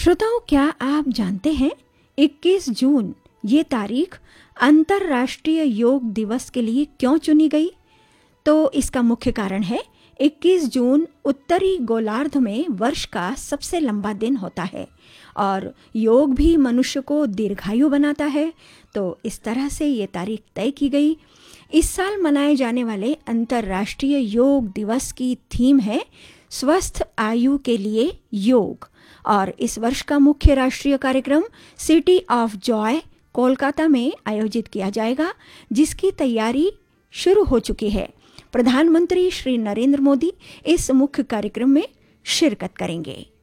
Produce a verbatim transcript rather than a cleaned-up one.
श्रोताओं, क्या आप जानते हैं इक्कीस जून ये तारीख अंतर्राष्ट्रीय योग दिवस के लिए क्यों चुनी गई? तो इसका मुख्य कारण है इक्कीस जून उत्तरी गोलार्ध में वर्ष का सबसे लंबा दिन होता है और योग भी मनुष्य को दीर्घायु बनाता है। तो इस तरह से ये तारीख तय की गई। इस साल मनाए जाने वाले अंतर्राष्ट्रीय योग दिवस की थीम है स्वस्थ आयु के लिए योग और इस वर्ष का मुख्य राष्ट्रीय कार्यक्रम सिटी ऑफ जॉय कोलकाता में आयोजित किया जाएगा, जिसकी तैयारी शुरू हो चुकी है। प्रधानमंत्री श्री नरेंद्र मोदी इस मुख्य कार्यक्रम में शिरकत करेंगे।